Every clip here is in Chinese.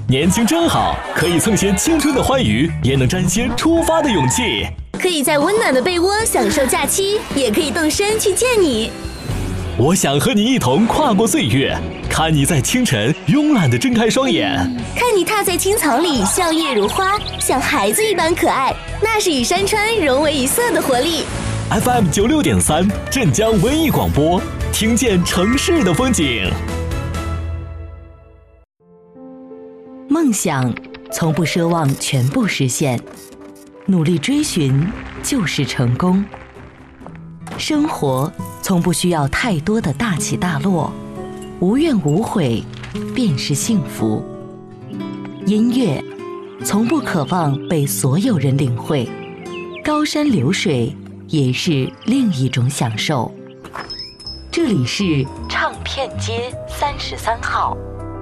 年轻真好，可以蹭些青春的欢愉，也能沾些出发的勇气。 可以在温暖的被窝享受假期，也可以动身去见你。 我想和你一同跨过岁月，看你在清晨慵懒地睁开双眼， 看你踏在青草里笑靥如花，像孩子一般可爱，那是与山川融为一色的活力。 FM 96.3镇江文艺广播，听见城市的风景。 梦想从不奢望全部实现，努力追寻就是成功。生活从不需要太多的大起大落，无怨无悔便是幸福。音乐从不渴望被所有人领会，高山流水也是另一种享受。这里是唱片街33号。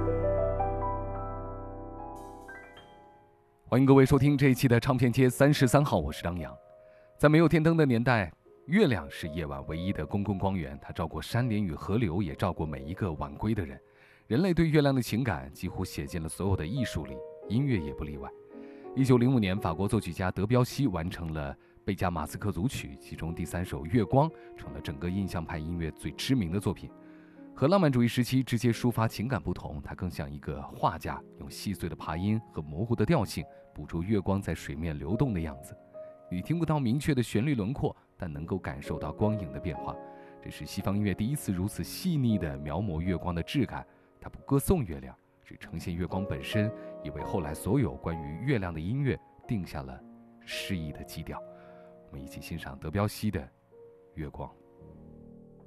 欢迎各位收听这一期的唱片街33号，我是张扬。在没有电灯的年代，月亮是夜晚唯一的公共光源，它照过山林与河流，也照过每一个晚归的人。人类对月亮的情感几乎写进了所有的艺术里，音乐也不例外。1905年，法国作曲家德彪西完成了贝加马斯克组曲，其中第3首《月光》成了整个印象派音乐最知名的作品。和浪漫主义时期直接抒发情感不同，它更像一个画家，用细碎的爬音和模糊的调性捕捉月光在水面流动的样子。你听不到明确的旋律轮廓，但能够感受到光影的变化。这是西方音乐第一次如此细腻地描摹月光的质感。它不歌颂月亮，只呈现月光本身，也为后来所有关于月亮的音乐定下了诗意的基调。我们一起欣赏德彪西的《月光》。